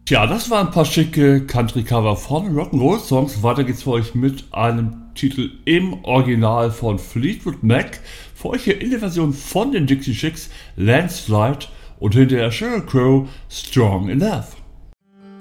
Tja, das waren ein paar schicke Country-Cover von Rock'n'Roll-Songs. Weiter geht's für euch mit einem Titel im Original von Fleetwood Mac. Für euch hier in der Version von den Dixie Chicks, Landslide, und hinterher Sheryl Crow, Strong in Love.